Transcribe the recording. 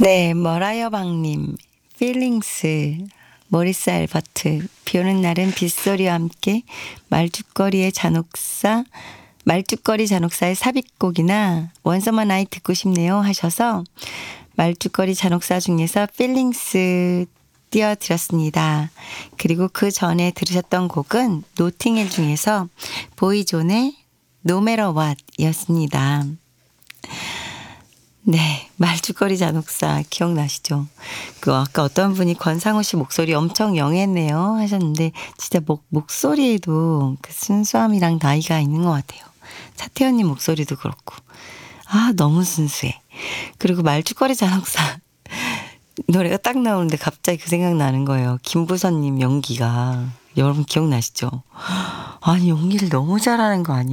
네, 머라이어 박님, 필링스, 모리스 알버트, 비 오는 날은 빗소리와 함께 말죽거리 잔혹사의 삽입곡이나 원서만 아이 듣고 싶네요 하셔서 말죽거리 잔혹사 중에서 필링스 띄워드렸습니다. 그리고 그 전에 들으셨던 곡은 노팅힐 중에서 보이존의 No Matter What 이었습니다. 네, 말죽거리 잔혹사 기억나시죠? 그 아까 어떤 분이 권상우 씨 목소리 엄청 영했네요 하셨는데 진짜 목소리에도 그 순수함이랑 나이가 있는 것 같아요. 차태현님 목소리도 그렇고 아 너무 순수해. 그리고 말죽거리 잔혹사 노래가 딱 나오는데 갑자기 그 생각 나는 거예요. 김부선님 연기가 여러분 기억나시죠? 아니 연기를 너무 잘하는 거 아니에요?